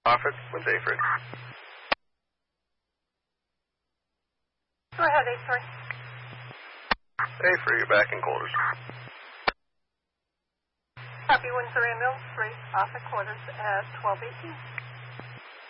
Office, what's A3? Go ahead, A3. A3, you're back in quarters. Copy Windsor Ambulance 3, off at quarters at 12:18.